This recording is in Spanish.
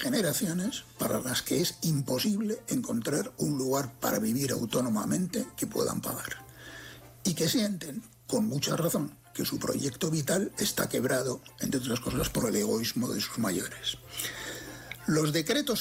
generaciones para las que es imposible encontrar un lugar para vivir autónomamente que puedan pagar. Y que sienten, con mucha razón, que su proyecto vital está quebrado, entre otras cosas, por el egoísmo de sus mayores. Los decretos